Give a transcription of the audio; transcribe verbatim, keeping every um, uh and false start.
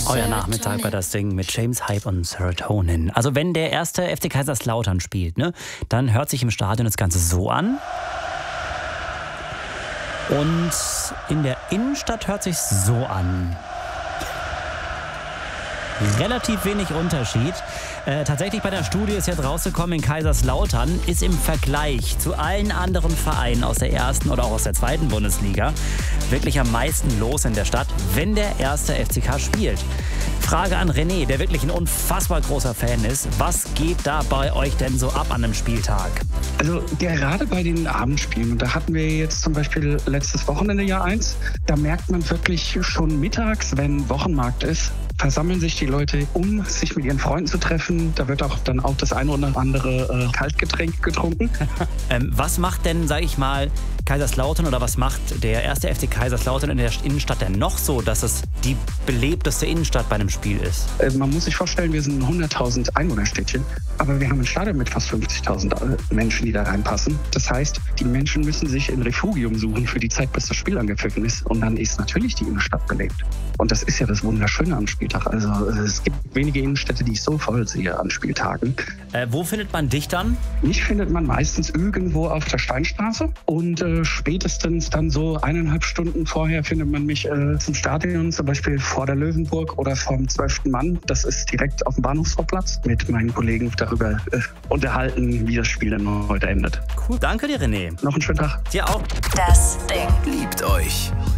Euer Nachmittag bei das Ding mit James Hype und Serotonin. Also wenn der erste F C Kaiserslautern spielt, ne, dann hört sich im Stadion das Ganze so an. Und in der Innenstadt hört sich so an. Relativ wenig Unterschied. Äh, tatsächlich bei der Studie ist jetzt rausgekommen, in Kaiserslautern ist im Vergleich zu allen anderen Vereinen aus der ersten oder auch aus der zweiten Bundesliga wirklich am meisten los in der Stadt, wenn der erste F C K spielt. Frage an René, der wirklich ein unfassbar großer Fan ist. Was geht da bei euch denn so ab an einem Spieltag? Also gerade bei den Abendspielen, und da hatten wir jetzt zum Beispiel letztes Wochenende Jahr eins, da merkt man wirklich schon mittags, wenn Wochenmarkt ist, versammeln sich die Leute, um sich mit ihren Freunden zu treffen. Da wird auch dann auch das eine oder andere äh, Kaltgetränk getrunken. ähm, was macht denn, sag ich mal, Kaiserslautern oder was macht der erste F C Kaiserslautern in der Innenstadt denn noch so, dass es die belebteste Innenstadt bei einem Spiel ist? Äh, man muss sich vorstellen, wir sind ein hunderttausend Einwohnerstädtchen, aber wir haben ein Stadion mit fast fünfzigtausend Menschen, die da reinpassen. Das heißt, die Menschen müssen sich ein Refugium suchen für die Zeit, bis das Spiel angepfiffen ist. Und dann ist natürlich die Innenstadt belebt. Und das ist ja das Wunderschöne am Spieltag. Also es gibt wenige Innenstädte, die ich so voll sehe an Spieltagen. Äh, wo findet man dich dann? Mich findet man meistens irgendwo auf der Steinstraße. Und äh, spätestens dann so eineinhalb Stunden vorher findet man mich äh, zum Stadion, zum Beispiel vor der Löwenburg oder vom zwölften Mann. Das ist direkt auf dem Bahnhofsvorplatz. Mit meinen Kollegen darüber äh, unterhalten, wie das Spiel dann heute endet. Cool, danke dir, René. Noch einen schönen Tag. Dir auch. Das Ding. Liebt euch.